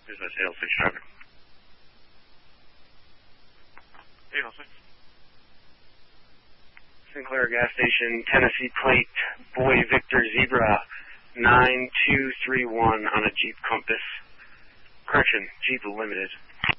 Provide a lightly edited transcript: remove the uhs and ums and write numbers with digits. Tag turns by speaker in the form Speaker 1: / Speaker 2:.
Speaker 1: Business 806 traffic. 806. Sinclair gas station, Tennessee plate, Boy Victor Zebra 9231 on a Jeep Compass. Correction, Jeep Limited.